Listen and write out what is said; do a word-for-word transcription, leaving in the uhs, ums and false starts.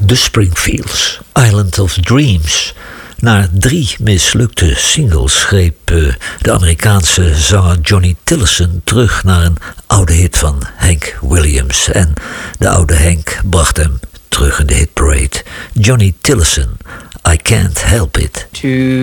de Springfields, Island of Dreams. Na drie mislukte singles greep uh, de Amerikaanse zanger Johnny Tillotson terug naar een oude hit van Hank Williams. En de oude Hank bracht hem terug in de hitparade. Johnny Tillotson, I Can't Help It.